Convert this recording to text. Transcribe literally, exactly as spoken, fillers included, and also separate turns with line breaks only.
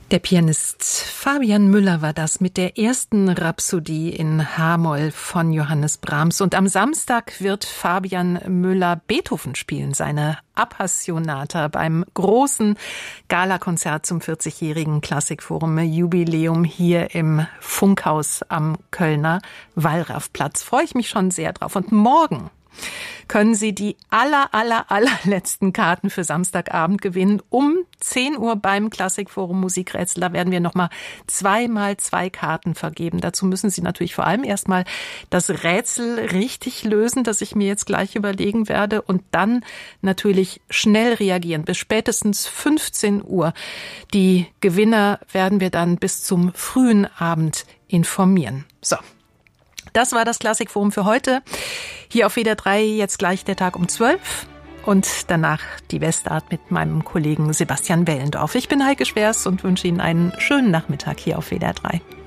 Der Pianist Fabian Müller war das mit der ersten Rhapsodie in H-Moll von Johannes Brahms. Und am Samstag wird Fabian Müller Beethoven spielen, seine Appassionata beim großen Galakonzert zum vierzigjährigen Klassikforum Jubiläum hier im Funkhaus am Kölner Wallrafplatz. Freue ich mich schon sehr drauf. Und morgen können Sie die aller, aller, allerletzten Karten für Samstagabend gewinnen. Um zehn Uhr beim Klassikforum Musikrätsel. Da werden wir nochmal zweimal zwei Karten vergeben. Dazu müssen Sie natürlich vor allem erstmal das Rätsel richtig lösen, das ich mir jetzt gleich überlegen werde. Und dann natürlich schnell reagieren. Bis spätestens fünfzehn Uhr. Die Gewinner werden wir dann bis zum frühen Abend informieren. So. Das war das Klassikforum für heute. Hier auf W D R drei jetzt gleich der Tag um zwölf und danach die Westart mit meinem Kollegen Sebastian Wellendorf. Ich bin Heike Schwers und wünsche Ihnen einen schönen Nachmittag hier auf W D R drei.